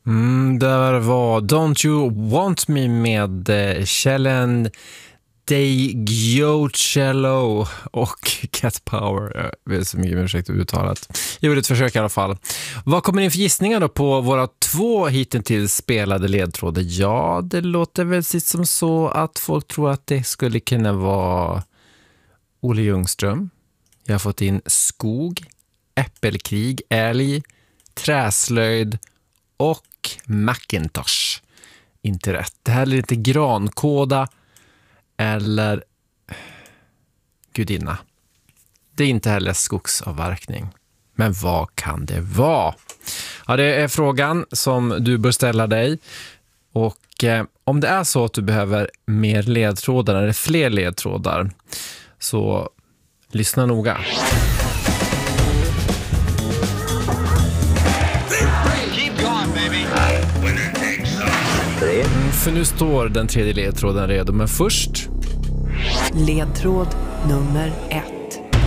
Där var Don't You Want Me med Kjellen Deggiocello och Cat Power. Jag vet så mycket ursäkt uttalat. Jag gjorde ett försök i alla fall. Vad kommer in för gissningar då på våra 2 hittills spelade ledtrådar? Ja, det låter väl som så att folk tror att det skulle kunna vara Olle Ljungström. Jag har fått in skog, äppelkrig, älg, träslöjd och Macintosh. Inte rätt. Det här är lite grankåda eller gudinna. Det är inte heller skogsavverkning. Men vad kan det vara? Ja, det är frågan som du bör ställa dig. Och om det är så att du behöver mer ledtrådar eller fler ledtrådar, så lyssna noga. För nu står den 3:e ledtråden redo, men först ledtråd nummer 1.